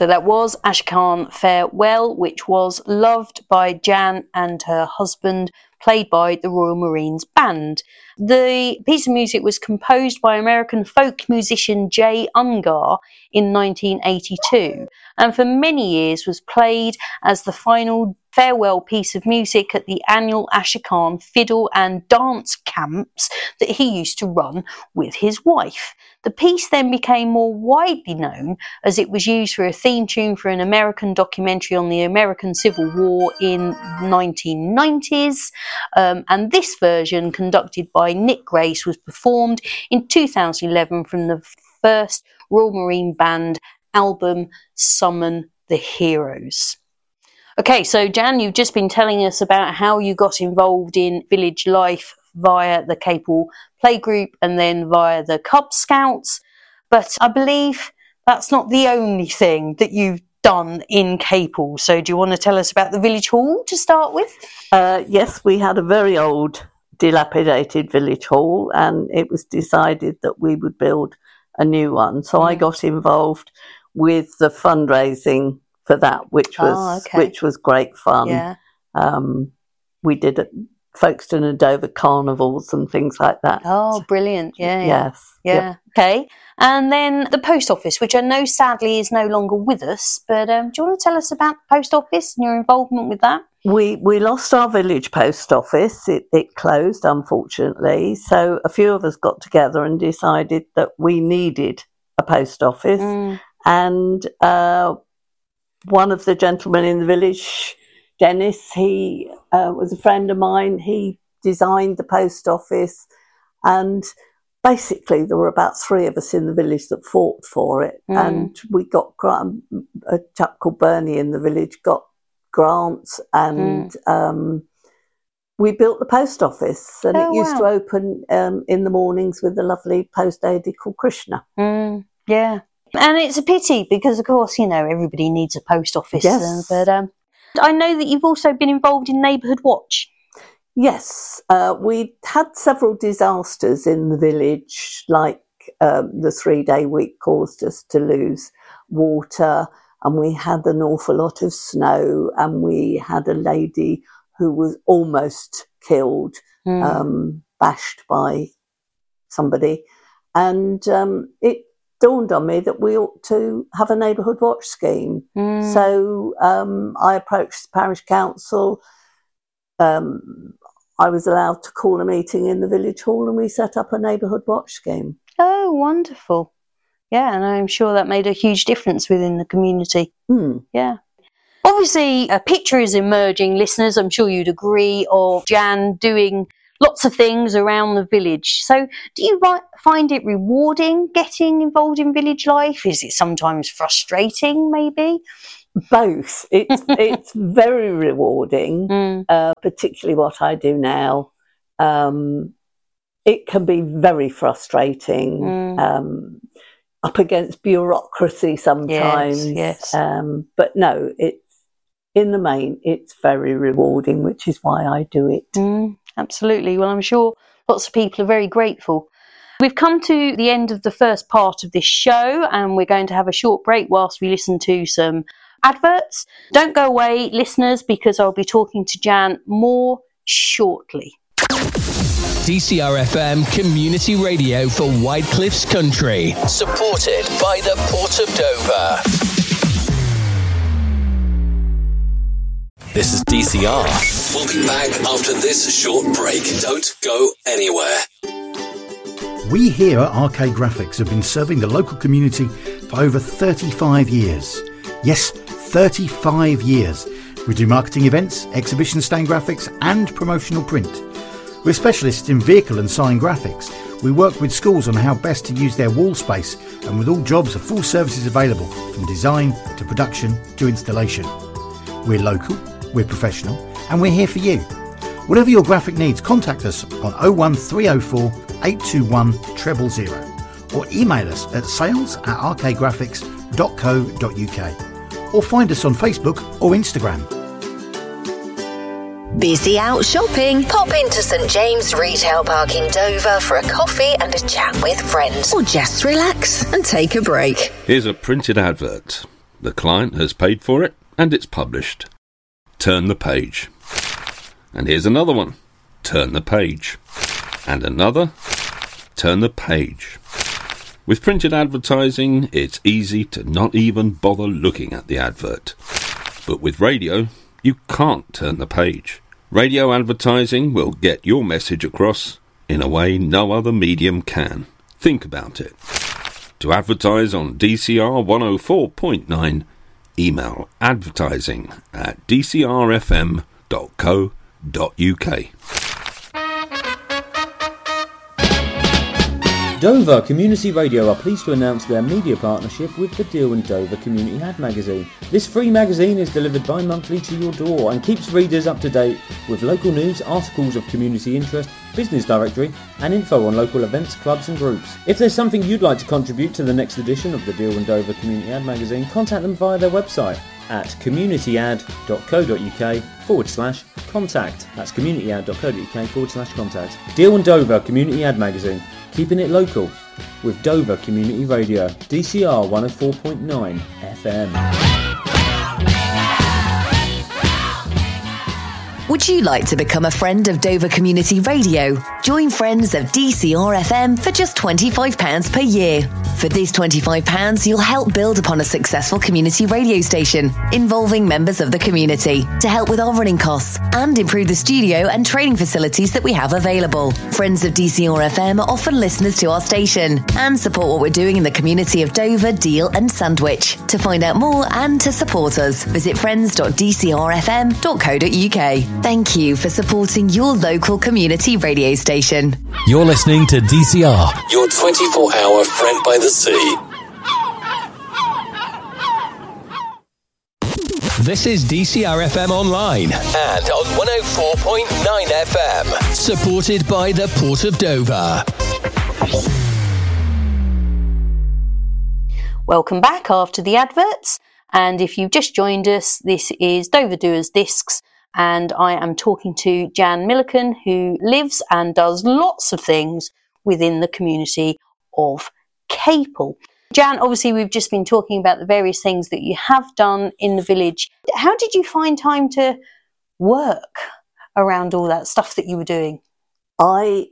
So that was Ashkan Farewell, which was loved by Jan and her husband, played by the Royal Marines Band. The piece of music was composed by American folk musician Jay Ungar in 1982, and for many years was played as the final farewell piece of music at the annual Ashkan fiddle and dance camps that he used to run with his wife. The piece then became more widely known as it was used for a theme tune for an American documentary on the American Civil War in the 1990s, and this version, conducted by Nick Grace, was performed in 2011 from the first Royal Marine Band album, Summon the Heroes. Okay, so Jan, you've just been telling us about how you got involved in village life via the Capel Playgroup and then via the Cub Scouts, but I believe that's not the only thing that you've done in Capel. So do you want to tell us about the village hall to start with? Yes, we had a very old, dilapidated village hall, and it was decided that we would build a new one. So I got involved with the fundraising for that, which was great fun. Yeah. We did Folkestone and Dover carnivals and things like that. Oh, brilliant. Yeah. Yes. Yeah. Yep. Okay. And then the post office, which I know sadly is no longer with us, but do you want to tell us about the post office and your involvement with that? We lost our village post office. It closed, unfortunately. So a few of us got together and decided that we needed a post office. And one of the gentlemen in the village, Dennis, he was a friend of mine. He designed the post office, and basically there were about 3 of us in the village that fought for it. And we got a chap called Bernie in the village got grants, and we built the post office, and it used to open in the mornings with a lovely post lady called Krishna. Yeah. And it's a pity because, of course, you know, everybody needs a post office. Yes. But I know that you've also been involved in Neighbourhood Watch. Yes. We had several disasters in the village, like the 3-day week caused us to lose water, and we had an awful lot of snow, and we had a lady who was almost killed, bashed by somebody. And it dawned on me that we ought to have a neighbourhood watch scheme. So I approached the parish council. I was allowed to call a meeting in the village hall, and we set up a neighbourhood watch scheme. Oh, wonderful. Yeah, and I'm sure that made a huge difference within the community. Yeah. Obviously, a picture is emerging, listeners, I'm sure you'd agree, of Jan doing lots of things around the village. So do you find it rewarding getting involved in village life? Is it sometimes frustrating, maybe? Both. It's very rewarding, particularly what I do now. It can be very frustrating, up against bureaucracy sometimes. Yes. But no, in the main, it's very rewarding, which is why I do it. Absolutely. Well, I'm sure lots of people are very grateful. We've come to the end of the first part of this show, and we're going to have a short break whilst we listen to some adverts. Don't go away, listeners, because I'll be talking to Jan more shortly. DCR-FM Community Radio for Whitecliffs Country. Supported by the Port of Dover. This is DCR. We'll be back after this short break. Don't go anywhere. We here at Arcade Graphics have been serving the local community for over 35 years. Yes, 35 years. We do marketing events, exhibition stand graphics and promotional print. We're specialists in vehicle and sign graphics. We work with schools on how best to use their wall space, and with all jobs of full services available, from design to production to installation. We're local, we're professional, and we're here for you. Whatever your graphic needs, contact us on 01304 821 000 or email us at sales@arcadegraphics.co.uk or find us on Facebook or Instagram. Busy out shopping? Pop into St James Retail Park in Dover for a coffee and a chat with friends. Or just relax and take a break. Here's a printed advert. The client has paid for it, and it's published. Turn the page. And here's another one. Turn the page. And another. Turn the page. With printed advertising, it's easy to not even bother looking at the advert. But with radio, you can't turn the page. Radio advertising will get your message across in a way no other medium can. Think about it. To advertise on DCR 104.9, email advertising@dcrfm.co.uk. Dover Community Radio are pleased to announce their media partnership with the Deal and Dover Community Ad magazine. This free magazine is delivered bi-monthly to your door and keeps readers up to date with local news, articles of community interest, business directory and info on local events, clubs and groups. If there's something you'd like to contribute to the next edition of the Deal and Dover Community Ad magazine, contact them via their website at communityad.co.uk/contact. That's communityad.co.uk/contact. Deal and Dover Community Ad magazine. Keeping it local with Dover Community Radio, DCR 104.9 FM. Would you like to become a friend of Dover Community Radio? Join Friends of DCR FM for just £25 per year. For these £25, you'll help build upon a successful community radio station involving members of the community to help with our running costs and improve the studio and training facilities that we have available. Friends of DCR FM offer listeners to our station and support what we're doing in the community of Dover, Deal and Sandwich. To find out more and to support us, visit friends.dcrfm.co.uk. Thank you for supporting your local community radio station. You're listening to DCR, your 24-hour friend by the sea. This is DCR FM Online and on 104.9 FM. Supported by the Port of Dover. Welcome back after the adverts. And if you've just joined us, this is Dover Doers Discs. And I am talking to Jan Milliken, who lives and does lots of things within the community of Capel. Jan, obviously we've just been talking about the various things that you have done in the village. How did you find time to work around all that stuff that you were doing? While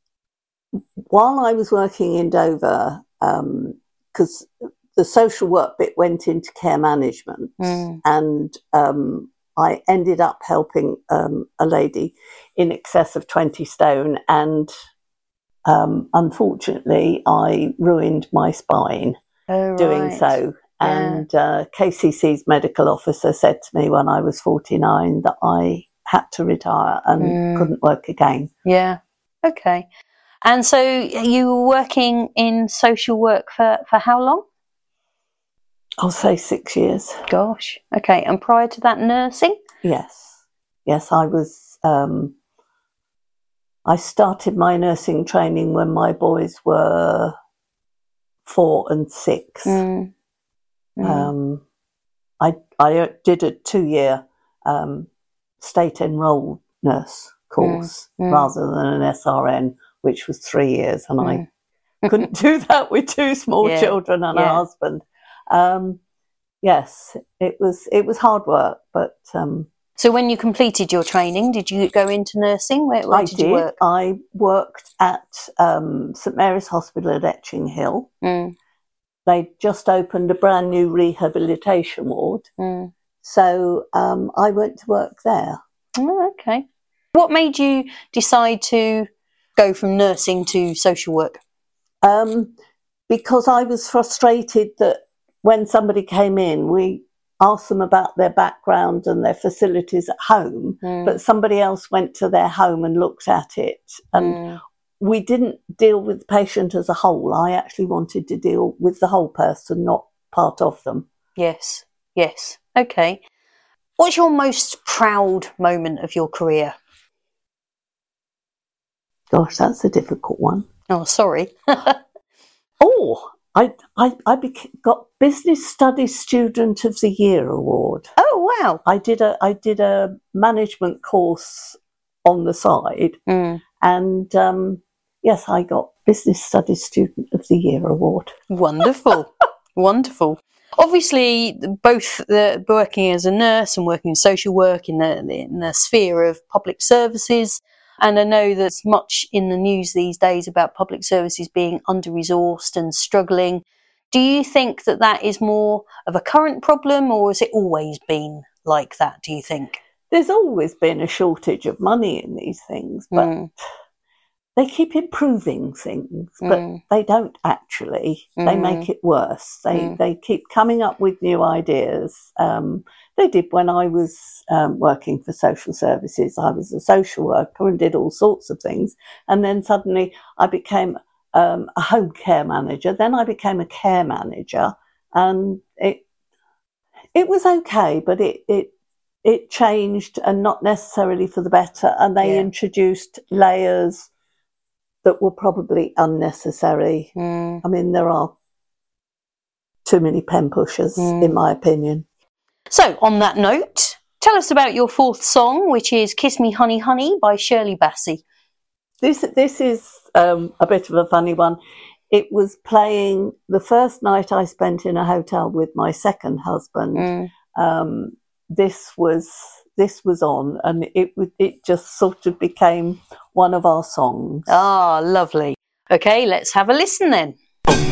I was working in Dover, because the social work bit went into care management, and I ended up helping a lady in excess of 20 stone, and unfortunately I ruined my spine doing so. And KCC's medical officer said to me when I was 49 that I had to retire and couldn't work again. Yeah, okay. And so you were working in social work for how long? I'll say 6 years. Gosh, okay. And prior to that, nursing? Yes, I was. I started my nursing training when my boys were 4 and 6. I did a 2-year state enrolled nurse course rather than an SRN, which was 3 years, and I couldn't do that with 2 small children and a husband. Yes, it was hard work, but. So when you completed your training, did you go into nursing? Where did you work? I worked at St Mary's Hospital at Etching Hill. They just opened a brand new rehabilitation ward. So I went to work there. Oh, okay. What made you decide to go from nursing to social work? Because I was frustrated that when somebody came in, we asked them about their background and their facilities at home, but somebody else went to their home and looked at it. And we didn't deal with the patient as a whole. I actually wanted to deal with the whole person, not part of them. Yes. Okay. What's your most proud moment of your career? Gosh, that's a difficult one. Oh, sorry. I got Business Studies Student of the Year award. Oh wow! I did a management course on the side, and yes, I got Business Studies Student of the Year award. Wonderful, wonderful. Obviously, both working as a nurse and working in social work in the sphere of public services, and I know there's much in the news these days about public services being under-resourced and struggling. Do you think that is more of a current problem, or has it always been like that, do you think? There's always been a shortage of money in these things, but they keep improving things, but they don't actually. They make it worse. They keep coming up with new ideas. They did when I was working for social services. I was a social worker and did all sorts of things. And then suddenly I became a home care manager. Then I became a care manager. And it was okay, but it changed, and not necessarily for the better. And they introduced layers that were probably unnecessary. I mean, there are too many pen pushers, in my opinion. So, on that note, tell us about your fourth song, which is Kiss Me Honey Honey by Shirley Bassey. This is a bit of a funny one. It was playing the first night I spent in a hotel with my second husband. This was on, and it just sort of became one of our songs. Ah, lovely. Okay, let's have a listen then.